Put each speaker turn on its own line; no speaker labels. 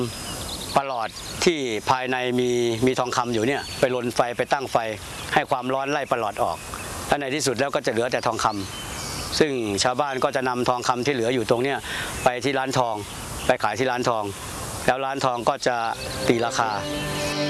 ประหลอดที่ภายในมีทองคำอยู่เนี่ยไปลนไฟไปตั้งไฟให้ความร้อนไล่ประหลอดออกและในที่สุดแล้วก็จะเหลือแต่ทองคำซึ่งชาวบ้านก็จะนำทองคำที่เหลืออยู่ตรงเนี้ยไปที่ร้านทองไปขายที่ร้านทองแล้วร้านทองก็จะตีราคา